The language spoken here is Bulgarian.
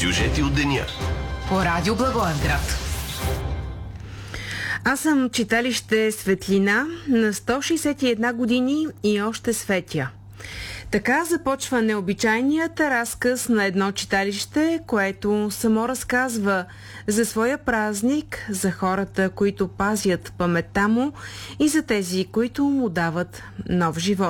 Сюжети от деня. По радио Благоевград. Аз съм читалище Светлина, на 161 години и още светя. Така започва необичайният разказ на едно читалище, което само разказва за своя празник, за хората, които пазят паметта му и за тези, които му дават нов живот.